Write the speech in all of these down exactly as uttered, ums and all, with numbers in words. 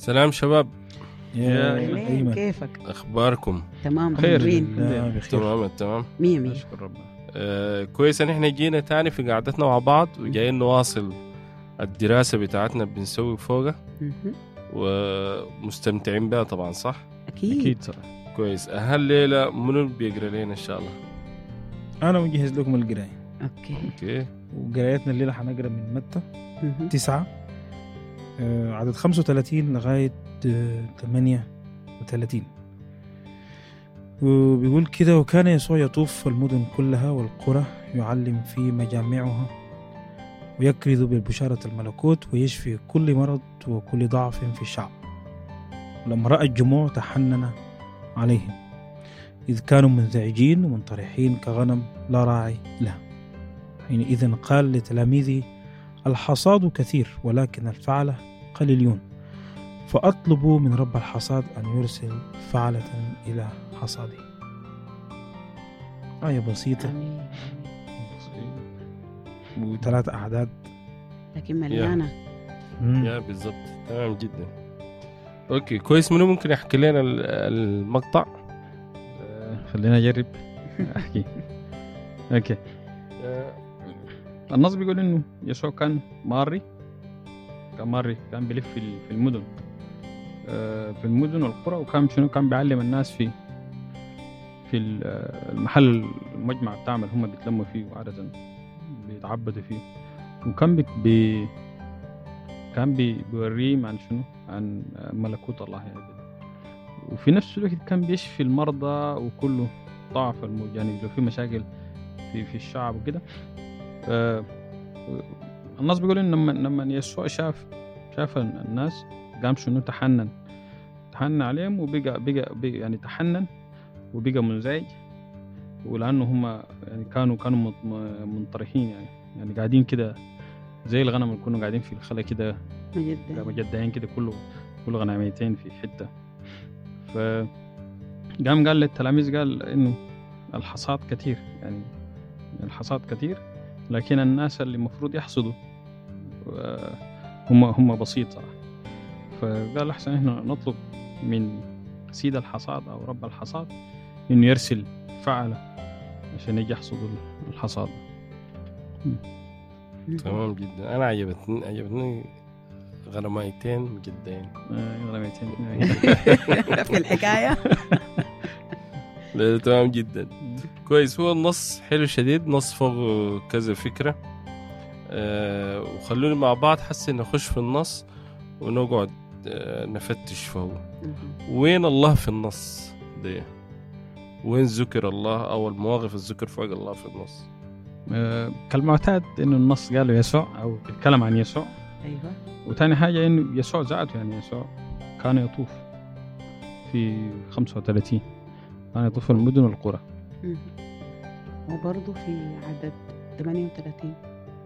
سلام شباب. يا أيمن كيفك؟ أخباركم؟ تمام خير بخير. تمام تمام مية مية. أشكر ربنا. آه كويس إن إحنا جينا تاني في قعدتنا مع بعض وجايين نواصل الدراسة بتاعتنا بنسوي فوقها ومستمتعين بها طبعا صح؟ أكيد أكيد صح. كويس. هالليلة منو بيقرأ لنا إن شاء الله؟ أنا مجهز لكم القراية. أوكي أوكي. وقرايتنا الليلة حنقرأ من متى مهم. تسعة آه، عدد خمسة وثلاثين لغاية آه، ثمانية وثلاثين. وبيقول كده: وكان يسوع يطوف المدن كلها والقرى يعلم في مجامعها ويكرز بالبشارة الملكوت ويشفي كل مرض وكل ضعف في الشعب. ولما رأى الجموع تحنن عليهم إذ كانوا منزعجين ومنطرحين كغنم لا راعي لها. حينئذ قال لتلاميذه: الحصاد كثير ولكن الفعلة قليلون، فأطلبوا من رب الحصاد أن يرسل فعلة إلى حصاده. آية بسيطة آمين. وثلاث أعداد لكن مليانة. مم. يا بالضبط تمام جدا. أوكي كويس. منو ممكن يحكي لنا ال- المقطع؟ آه، خلينا أجرب أحكي. أوكي. آه، النص بيقول إنه يسوع كان ماري كان ماري كان بيلف في ال- في المدن آه، في المدن والقرى، وكان شنو كان بيعلم الناس في في ال- آه، المحل المجمع بتاعهم اللي هم بيتلموا فيه وعادة بيتعبدوا فيه. وكان بي بي كان بي بيوريهم عن شنو عن آه، ملكوت الله يعني كده. وفي نفس الوقت كان بيشفي المرضى وكله ضعف الموج، يعني لو في مشاكل في في الشعب وكده. آه، الناس بيقول إن لما لما يسوع شاف شاف الناس قام شنو تحنن تحنن عليهم وبقى بقى, بقى يعني تحنن وبقى منزعج، ولأنه هم يعني كانوا كانوا مط- منطرحين يعني يعني قاعدين كده زي الغنم اللي كانوا قاعدين في الخلا كده مجد. مجدعين كده كله كل غنميتين في حتة. فقام قال للتلاميذ قال إنه الحصاد كتير، يعني الحصاد كتير لكن الناس اللي المفروض يحصدوا آه، هم هم بسيطة. فقال أحسن إحنا نطلب من سيد الحصاد أو رب الحصاد إنه يرسل فعلة عشان يجي يحصدوا الحصاد. تمام جدا. أنا عجبتني عجبتني غرمايتين مجدين. آه، غنميتين. في الحكاية. لا، تمام جدا. كويس. هو النص حلو شديد، نص فوق كذا فكرة. أه وخلوني مع بعض حسي نخش في النص ونقعد أه نفتش فوق وين الله في النص ده، وين ذكر الله أو المواقف الذكر فوق الله في النص. آه، كالمعتاد إنه النص قاله يسوع أو بيتكلم عن يسوع. أيوة. وتاني حاجة إنه يسوع ذاته، يعني يسوع كان يطوف في خمسة وثلاثين، كان يطوف في المدن والقرى. مهم. وبرضه في عدد ثمانية وثلاثين.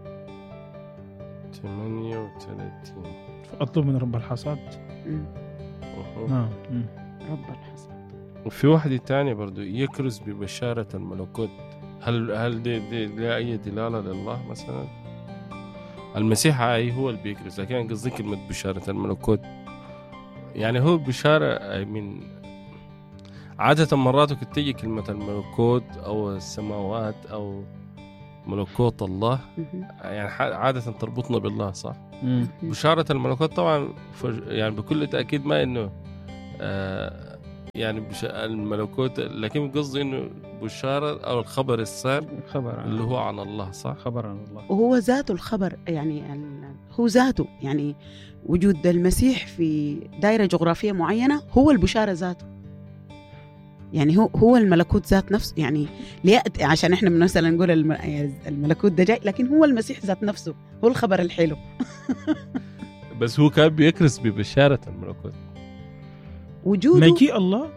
ثمانية وثلاثين. أطلب من رب الحصاد. مم. أوه. نعم. مم. رب الحصاد. وفي واحدة تانية برضو يكرز ببشارة الملكوت. هل هل دي, دي لا أي دلالة لله مثلا؟ المسيح أي هو اللي بيكرز، لكن قصدي كلمة بشارة الملكوت يعني هو بشارة من عادة مرات كنت تيجي كلمة الملكوت أو السماوات أو ملكوت الله مهم. يعني ح- عادة تربطنا بالله صح؟ مم. بشارة الملكوت طبعا فج- يعني بكل تأكيد ما إنه آه يعني بش... الملكوت، لكن قصدي إنه بشارة أو الخبر السار خبر عن اللي هو عن الله صح؟ خبر عن الله. وهو ذاته الخبر، يعني ال- هو ذاته، يعني وجود المسيح في دائرة جغرافية معينة هو البشارة ذاته. يعني هو هو الملكوت ذات نفسه، يعني ليأتي عشان احنا مثلا نقول الم- الملكوت ده جاي، لكن هو المسيح ذات نفسه هو الخبر الحلو. بس هو كان بيكرس ببشارة الملكوت. وجوده مجيء الله،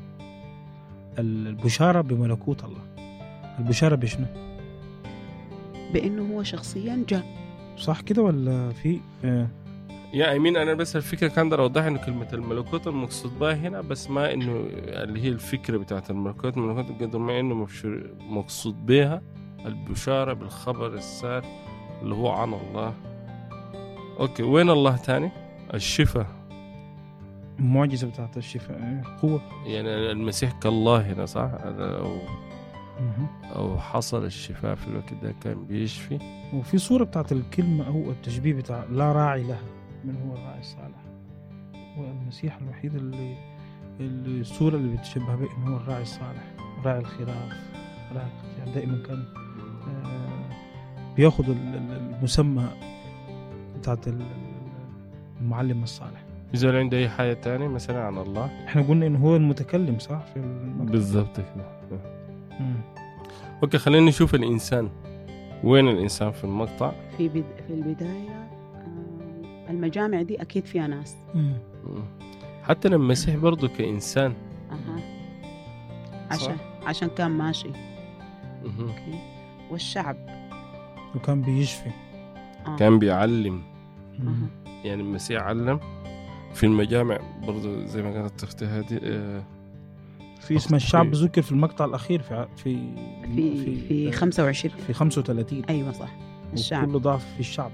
البشارة بملكوت الله. البشارة بشنو؟ بأنه هو شخصيا جاء. صح كده ولا في آه. يا أمين أنا بس الفكرة كان در أوضح إنه كلمة الملكوت المقصود بها هنا بس ما إنه اللي هي الفكرة بتاعت الملكوت الملكوت قدر ما إنه مبشر- مقصود بها البشارة بالخبر السار اللي هو عن الله. أوكي وين الله تاني؟ الشفاء المعجزة بتاعت الشفاء قوة. يعني المسيح كالله هنا صح؟ أو مهم. أو حصل الشفاء في الوقت ده كان بيشفي. وفي صورة بتاعت الكلمة أو التشبيه بتاع لا راعي لها، من هو الراعي الصالح؟ هو المسيح الوحيد اللي, اللي الصورة اللي بتشبه به إنه هو الراعي الصالح، راعي الخراف، راعي يعني دائما كان آه بياخد ال- ال- المسمى بتاعت ال- المعلم الصالح. إذا عنده أي حاجة تانية مثلا عن الله؟ احنا قلنا إنه هو المتكلم صح في المقطع. بالضبط كده. مم. أوكي، خلينا نشوف الإنسان. وين الإنسان في المقطع؟ في بد... في البداية آه، المجامع دي أكيد فيها ناس. مم. مم. حتى لما المسيح برضو كإنسان. أها. عشان عشان كان ماشي. مهم. أوكي. والشعب وكان بيشفي. آه. كان بيعلم. مم. أها. يعني المسيح علم في المجامع برضو زي ما قالت أختي هذه. آه، في اسم الشعب ذكر في المقطع الأخير في في في في خمسة وعشرين. في خمسة وثلاثين. أيوة صح. الشعب كل ضعف في الشعب.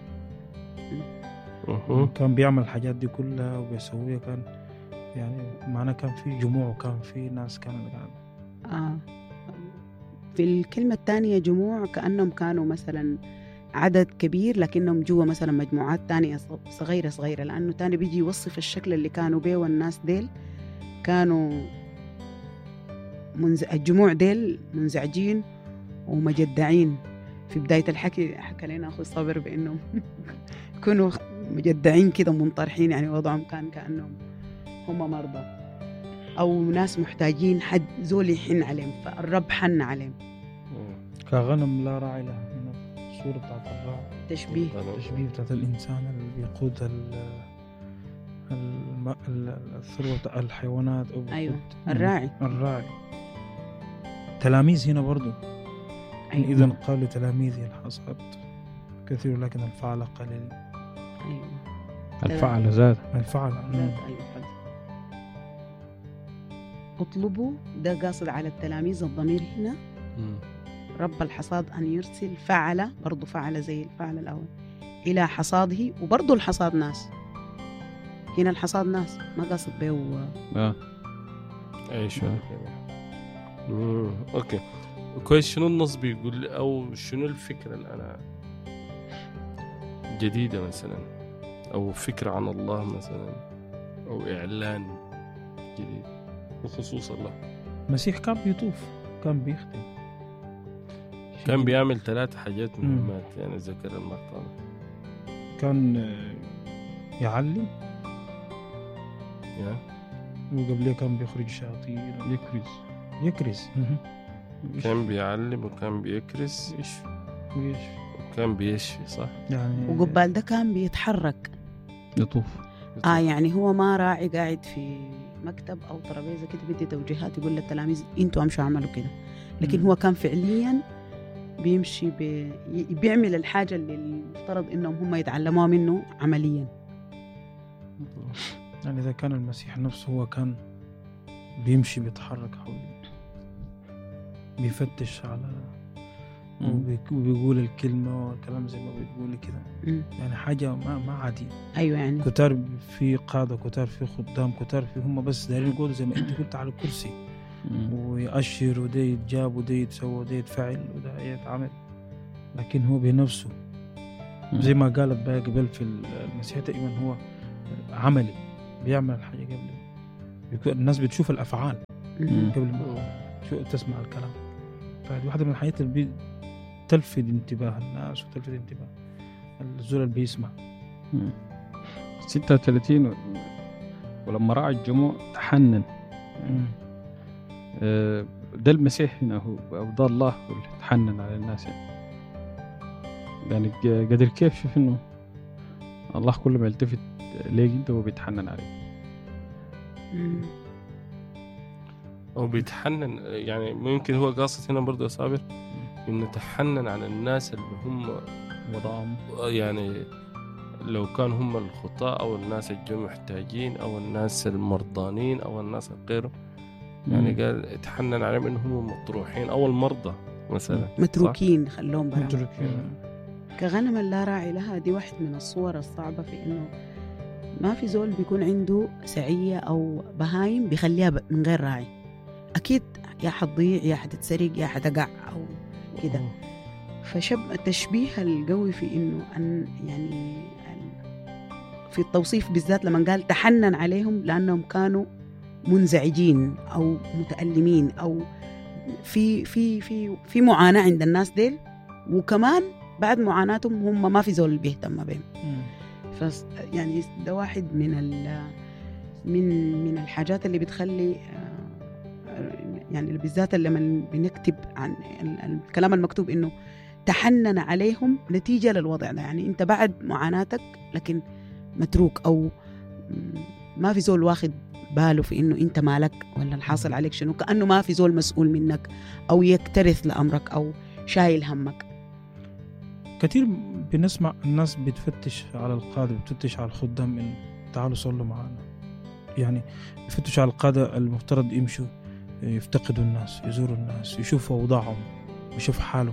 مهم. كان بيعمل الحاجات دي كلها وبيسويها، كان يعني معناه كان في جموع وكان في ناس كانوا قاعد. آه. في الكلمة الثانية جموع كأنهم كانوا مثلا عدد كبير لكنهم جوا مثلا مجموعات تانية صغيرة صغيرة، لأنه تاني بيجي يوصف الشكل اللي كانوا بيه، والناس ديل كانوا منز... الجموع ديل منزعجين ومجدعين. في بداية الحكي حكى لنا أخو صابر بأنهم كانوا مجدعين كده منطرحين، يعني وضعهم كان كأنهم هم مرضى أو ناس محتاجين حد زول يحن عليهم، فالرب حن عليهم. كغنم لا راعي لها، من الصورة بتاعت الراعي، تشبيه التشبيه بتاعت الإنسان اللي بيقود ال الم- ال- الثروة بتاع الحيوانات أو أيوة بيقود- الراعي. الراعي. تلاميذ هنا برضو. أيوة. إذا قال لتلاميذه الحصاد كثير لكن الفعل قليل. أيوة. الفعل زاد. الفعل ذات أيوة حد. اطلبوا ده قاصد على التلاميذ، الضمير هنا مم. رب الحصاد أن يرسل فعل، برضو فعل زي الفعل الأول، إلى حصاده. وبرضو الحصاد ناس، هنا الحصاد ناس ما قاصد به. آه. أي شو. مم. أوكي كويس. شنو النص بيقول أو شنو الفكرة اللي أنا جديدة مثلا، أو فكرة عن الله مثلا، أو إعلان جديد بخصوص الله؟ المسيح كان بيطوف، كان بيخدم، كان بيعمل ثلاث حاجات مهمات يعني ذكر المقطع. كان آه، يعلم، يا وقبليه كان بيخرج شياطين، يكرز. يكرز. مهم. كان بيعلم وكان بيكرس ويشفي ويشفي وكان بيشفي صح. يعني وقبال ده كان بيتحرك. يطوف. آه يعني هو ما راعي قاعد في مكتب أو طرابيزة كده بدي توجيهات يقول للتلاميذ أنتوا أمشوا عملوا كده، لكن هو كان فعليا بيمشي بي... بيعمل الحاجة اللي المفترض إنهم هم يتعلموها منه عمليا. يعني إذا كان المسيح نفسه هو كان بيمشي بيتحرك حول، بيفتش على وبيك- وبيقول الكلمة والكلام زي ما بتقولي كده، مم. يعني حاجة ما ما عادية. أيوة يعني كتار في قادة، كتار في خدام، كتار في هم بس دايرين يقولوا زي ما أنت قلت على الكرسي، ويأشر وده يتجاب وده يتسوى وده يتفعل وده يتعمل، لكن هو بنفسه زي ما قالت بقى قبل في المسيح تقريبا هو عملي، بيعمل الحاجة قبل بيكون الناس بتشوف الأفعال مم. قبل ما شو تسمع الكلام. فهذه واحدة من الحاجات اللي تلفت انتباه الناس وتلفت انتباه الزول اللي بيسمع. ستة وثلاثين و- ولما راعى الجموع تحنن. مم. آه، ده المسيح هنا هو، أو ده الله هو اللي تحنن على الناس يعني. يعني ق- قدر كيف شوف إنه الله كل ما يلتفت ليك أنت هو بيتحنن عليك. مم. أو بيتحنن يعني ممكن هو قاصد هنا برضه يا صابر إنه تحنن على الناس اللي هم وضعهم يعني لو كان هم الخطاة أو الناس الجو محتاجين أو الناس المرضانين أو الناس الغير، يعني قال اتحنن عليهم إنهم مطروحين أو المرضى مثلا متروكين خلوهم برا. مترك- كغنم لا راعي لها، دي واحد من الصور الصعبة في إنه ما في زول بيكون عنده سعية أو بهايم بيخليها من غير راعي، أكيد يا حتضيع يا حتتسرق يا حتقع أو كده. فشب التشبيه القوي في إنه أن يعني في التوصيف بالذات لما قال تحنن عليهم لأنهم كانوا منزعجين أو متألمين أو في في في في معاناة عند الناس ديل، وكمان بعد معاناتهم هم ما في زول بيهتم بهم. ف يعني ده واحد من ال من من الحاجات اللي بتخلي يعني بالذات لما بنكتب عن الكلام المكتوب إنه تحنن عليهم نتيجة للوضع ده، يعني أنت بعد معاناتك لكن متروك أو ما في زول واخد باله في إنه أنت مالك ولا الحاصل عليك شنو، كأنه ما في زول مسؤول منك أو يكترث لأمرك أو شايل همك. كثير بنسمع الناس بتفتش على القادة، بتفتش على الخدام إن تعالوا صلوا معنا، يعني بفتش على القادة المفترض يمشوا يفتقدوا الناس، يزوروا الناس، يشوفوا أوضاعهم، يشوفوا حالهم.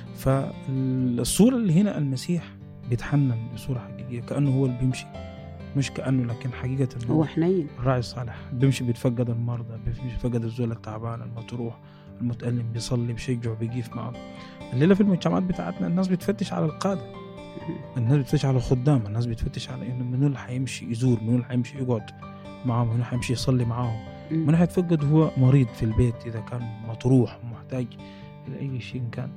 فالصورة اللي هنا المسيح بيتحنن بصورة حقيقية كأنه هو اللي بيمشي، مش كأنه لكن حقيقة هو حنين الراعي الصالح بيمشي بيتفقد المرضى، بيمشي بيتفقد الزول التعبان المطروح المتألم، بيصلي بيشجع بيقيف معه. الليلة في المجتمعات بتاعتنا الناس بتفتش على القادة، الناس بتفتش على الخدام، الناس بتفتش على إنه منو اللي حيمشي يزور، منو اللي حيمشي يقعد معهم، منو اللي حيمشي يصلي معهم، منو اللي حيتفقد هو مريض في البيت إذا كان مطروح ومحتاج لأي شيء كان.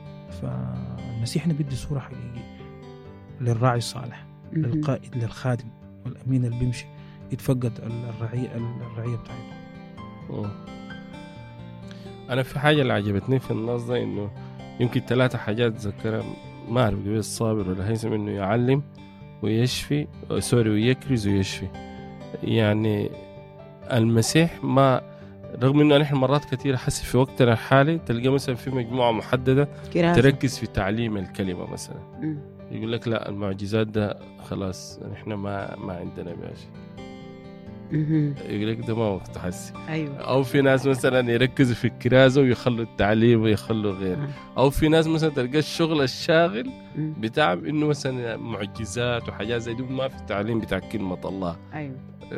فالمسيح بيدي صورة حقيقية للراعي الصالح، للقائد، للخادم والأمين اللي بيمشي يتفقد الرعية الرعية بتاعته. أنا في حاجة اللي عجبتني في النص ده إنه يمكن ثلاثة حاجات ذكرها، ما أعرف قبل الصابر ولا هيثم، إنه يعلم ويشفي سوري ويكرز ويشفي. يعني المسيح ما رغم إنه نحن مرات كثيرة حسي في وقتنا الحالي تلقى مثلا في مجموعة محددة كراسة تركز في تعليم الكلمة مثلا، م. يقول لك لا المعجزات ده خلاص نحن ما ما عندنا باشي، يقول لك ده ما وقت حسي. أيوة. أو في ناس مثلا يركزوا في الكرازة ويخلوا التعليم ويخلوا غير، أو في ناس مثلا تلقى الشغل الشاغل بتاع إنه مثلا معجزات وحاجات زي دي ما في التعليم بتاع كلمة الله. أيوة.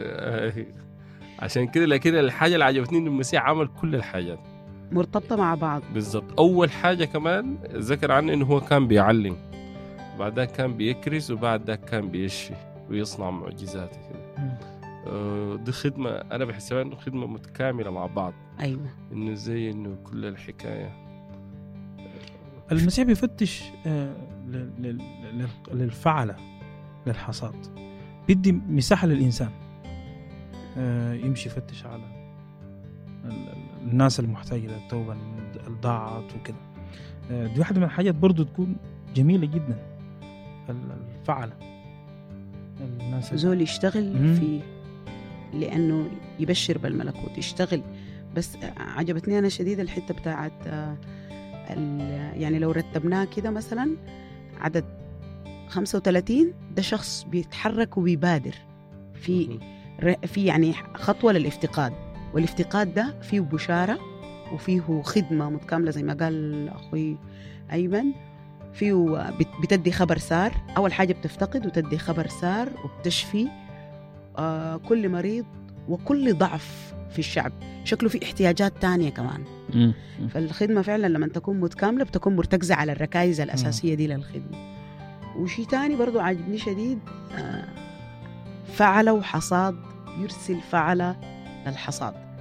عشان كده لكن الحاجة اللي عجبتني إنه المسيح عمل كل الحاجات مرتبطة مع بعض بالضبط. أول حاجة كمان ذكر عنه إنه هو كان بيعلم، بعد ذلك كان بيكرز، وبعد ذلك كان بيشفي ويصنع معجزات كده. آه دي خدمة أنا بحسها إنه خدمة متكاملة مع بعض. أيوة. إنه زي إنه كل الحكاية المسيح بيفتش آه للفعلة للحصاد، بيدي مساحة للإنسان يمشي يفتش على الناس المحتاجة للتوبة الضاعت وكده. دي واحدة من الحاجات برضو تكون جميلة جدا، الفعلة الناس زول يشتغل فيه لأنه يبشر بالملكوت يشتغل. بس عجبتني أنا شديد الحتة بتاعت يعني لو رتبناه كده مثلا عدد خمسة وثلاثين ده شخص بيتحرك وبيبادر في في يعني خطوة للافتقاد، والافتقاد ده فيه بشارة وفيه خدمة متكاملة زي ما قال أخوي أيمن، فيه بتدي خبر سار. أول حاجة بتفتقد وتدي خبر سار وبتشفي آه كل مريض وكل ضعف في الشعب، شكله في احتياجات تانية كمان. فالخدمة فعلا لما تكون متكاملة بتكون مرتكزة على الركائز الأساسية دي للخدمة. وشي تاني برضو عجبني شديد آه فعل وحصاد، يرسل فعل للحصاد.